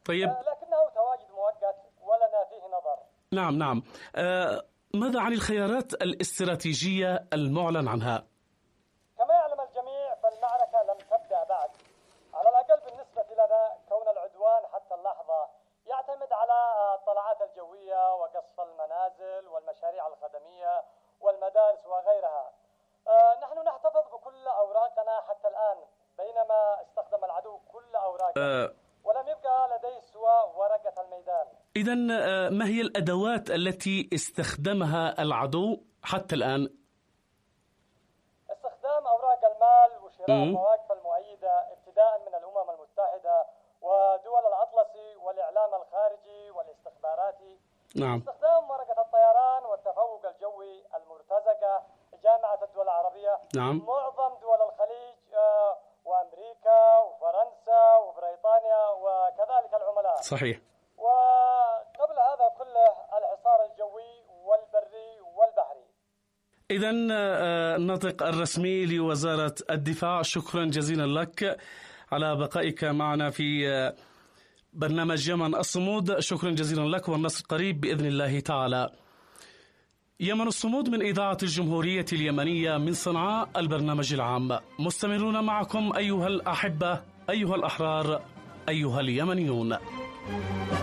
طيب. لكنه تواجد مؤقت ولنا فيه نظر. نعم نعم. ماذا عن الخيارات الاستراتيجية المعلن عنها؟ كما يعلم الجميع فالمعركة لم تبدأ بعد، على الأقل بالنسبة لنا، كون العدوان حتى اللحظة يعتمد على الطلعات الجوية وقصف المنازل والمشاريع الخدمية والمدارس وغيرها. نحن نحتفظ بكل أوراقنا حتى الآن، بينما استخدم العدو كل أوراقه ولم يبقى لديه سوى ورقة الميدان. إذن ما هي الأدوات التي استخدمها العدو حتى الآن؟ استخدام أوراق المال وشراء المواقف المؤيدة ابتداء من الأمم المتحدة ودول الأطلسي والإعلام الخارجي والاستخباراتي. نعم. استخدام ورقة الطيران والتفوق الجوي المرتزقة جامعة الدول العربية. نعم. معظم دول الخليج وأمريكا وفرنسا وبريطانيا وكذلك العملاء. صحيح. وقبل هذا كله الحصار الجوي والبري والبحري. إذن الناطق الرسمي لوزارة الدفاع، شكرا جزيلا لك على بقائك معنا في برنامج يمن الصمود. شكرا جزيلا لك، والنصر قريب بإذن الله تعالى. يمن الصمود من إذاعة الجمهورية اليمنية من صنعاء، البرنامج العام. مستمرون معكم أيها الأحبة، أيها الأحرار، أيها اليمنيون.